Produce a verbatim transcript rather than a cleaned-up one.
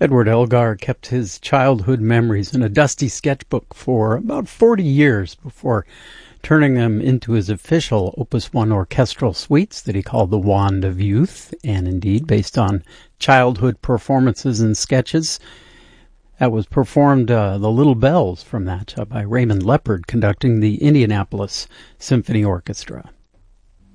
Edward Elgar kept his childhood memories in a dusty sketchbook for about forty years before turning them into his official Opus One orchestral suites that he called the Wand of Youth, and indeed based on childhood performances and sketches. That was performed, uh, the Little Bells from that, uh, by Raymond Leppard, conducting the Indianapolis Symphony Orchestra.